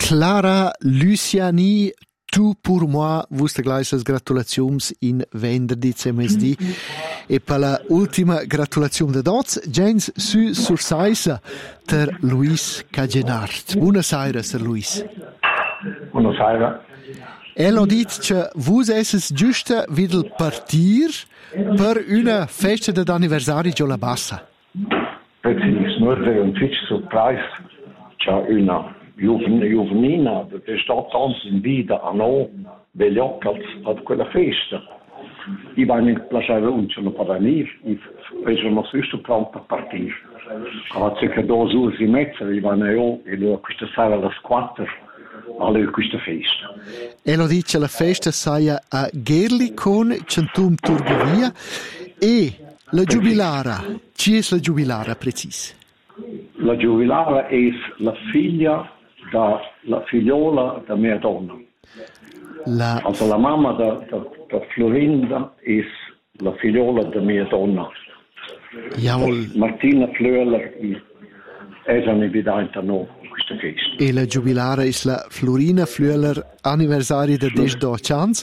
Clara Luciani, tu pour moi, vuste gleisas gratulaziums in venderdi CMSD. E per la ultima gratulazione de dots, gens su sursaisa ter Luis Cagenart. Buonasera, Sir Luis. Buonasera. Elo dit che vus esses giusta videl partir per una festa d'anniversario Giola Bassa. Precis, nu är det en twitch surprise. C'è una juvenina che sta tanto in vita a no vegliocals ad quella festa. I var inte placerade undskyld på den liv. I fece uno stesso plan per partire. Alla circa 2 ore e mezza i var io e lo questa sera alla 4 alle questa festa. E lo dice la festa saia a Gerlikon, Centum Turgovia e la Giubilara. Chi è la Giubilara precis? La Giubilara è la figlia la figliola da mia donna. Also la mamma da Florinda è la figliola da mia donna. Jawohl. Martina Flöler è evidente a noi questa festa. E la Giubilara è la Florina Flöler anniversario de 10 anni.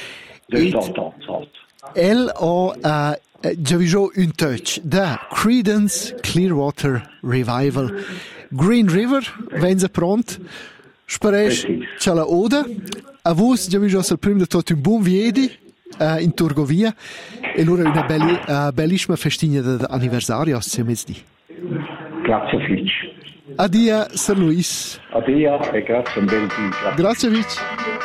Elle ha già visto un touch da Creedence Clearwater Revival. Green River, wenn sie pront, sparesch c'è la oda. A vos già visto il primo di tutto un buon viedi in Turgovia e allora una bellissima festina d'anniversario a mezz'dì. Grazie Fitch. Addio, Sir Luis. Addio e grazie un bel dì. Grazie Fitch.